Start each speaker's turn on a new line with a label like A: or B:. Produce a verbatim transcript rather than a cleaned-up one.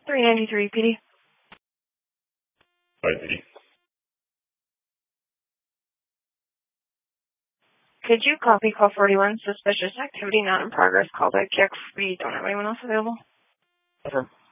A: three ninety-three P D.
B: Hi, P D.
A: Could you copy call forty-one, suspicious activity not in progress, call back check? We don't have anyone else available.
B: Affirm.